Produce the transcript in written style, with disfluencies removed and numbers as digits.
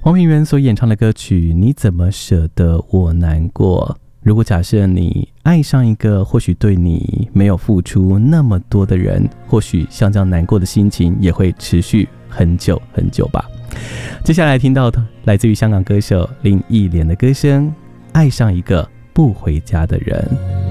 黄品源所演唱的歌曲《你怎么舍得我难过》。如果假设你爱上一个或许对你没有付出那么多的人，或许像这样难过的心情也会持续很久很久吧。接下来听到的来自于香港歌手林忆莲的歌声《爱上一个不回家的人》。